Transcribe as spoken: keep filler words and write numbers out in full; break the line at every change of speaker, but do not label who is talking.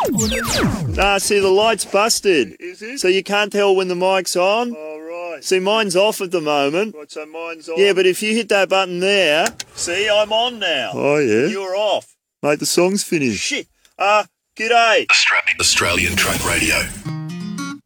Nah, see, the light's busted.
Is it?
So you can't tell when the mic's on.
Oh, right.
See, mine's off at the moment.
Right, so mine's on.
Yeah, but if you hit that button there, see, I'm on now.
Oh, yeah?
You're off.
Mate, the song's finished.
Shit. Uh, g'day.
Australian, Australian Truck Radio.